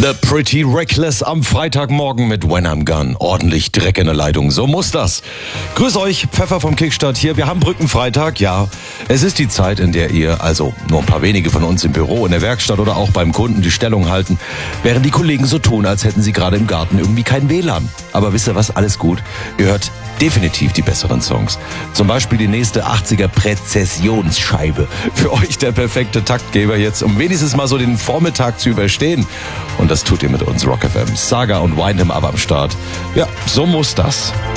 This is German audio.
The Pretty Reckless am Freitagmorgen mit When I'm Gone. Ordentlich Dreck in der Leitung, so muss das. Grüß euch, Pfeffer vom Kickstart hier. Wir haben Brückenfreitag, ja. Es ist die Zeit, in der ihr, also nur ein paar wenige von uns im Büro, in der Werkstatt oder auch beim Kunden die Stellung halten, während die Kollegen so tun, als hätten sie gerade im Garten irgendwie kein WLAN. Aber wisst ihr was, alles gut. Ihr hört definitiv die besseren Songs. Zum Beispiel die nächste 80er Präzessionsscheibe. Für euch der perfekte Taktgeber jetzt, um wenigstens mal so den Vormittag zu überstehen. Und das tut ihr mit uns, Rock FM. Saga und Wind 'Em Up am Start. Ja, so muss das.